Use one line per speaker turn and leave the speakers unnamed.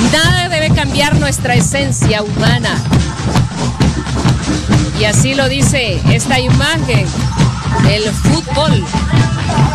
Nada debe cambiar nuestra esencia humana. Y así lo dice esta imagen del fútbol.